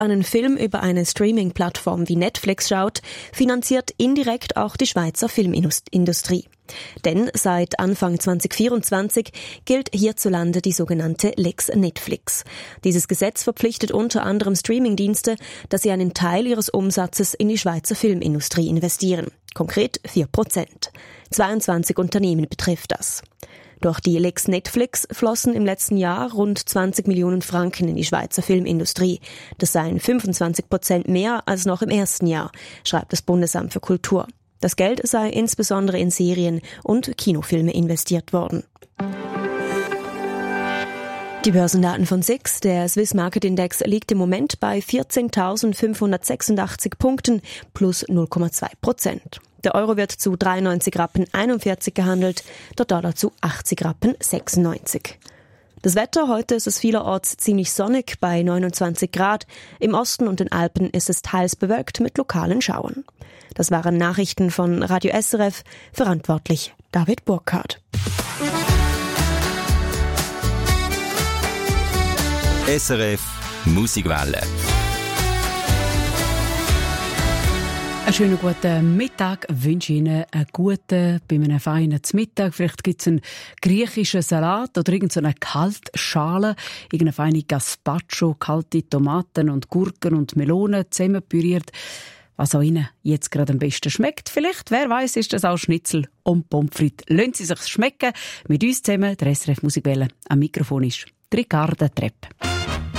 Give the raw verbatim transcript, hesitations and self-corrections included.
einen Film über eine Streaming-Plattform wie Netflix schaut, finanziert indirekt auch die Schweizer Filmindustrie. Denn seit Anfang zwanzig vierundzwanzig gilt hierzulande die sogenannte Lex Netflix. Dieses Gesetz verpflichtet unter anderem Streamingdienste, dass sie einen Teil ihres Umsatzes in die Schweizer Filmindustrie investieren. Konkret vier Prozent. zweiundzwanzig Unternehmen betrifft das. Durch die Lex Netflix flossen im letzten Jahr rund zwanzig Millionen Franken in die Schweizer Filmindustrie. Das seien fünfundzwanzig Prozent mehr als noch im ersten Jahr, schreibt das Bundesamt für Kultur. Das Geld sei insbesondere in Serien und Kinofilme investiert worden. Die Börsendaten von S I X, der Swiss Market Index, liegt im Moment bei vierzehntausendfünfhundertsechsundachtzig Punkten plus null Komma zwei Prozent. Der Euro wird zu dreiundneunzig Rappen einundvierzig gehandelt, der Dollar zu achtzig Rappen sechsundneunzig. Das Wetter, heute ist es vielerorts ziemlich sonnig bei neunundzwanzig Grad. Im Osten und den Alpen ist es teils bewölkt mit lokalen Schauern. Das waren Nachrichten von Radio S R F, verantwortlich David Burkhardt. S R F Musikwelle. Einen schönen guten Mittag wünsche ich Ihnen, einen guten, bei einem feinen Mittag. Vielleicht gibt es einen griechischen Salat oder irgendeine Kaltschale, irgendeine feine Gazpacho, kalte Tomaten und Gurken und Melonen zusammenpüriert. Was auch Ihnen jetzt gerade am besten schmeckt. Vielleicht, wer weiß, ist das auch Schnitzel und Pommes frites. Lassen Sie sich schmecken. Mit uns zusammen, der S R F Musikwelle. Am Mikrofon ist Ricarda Trepp.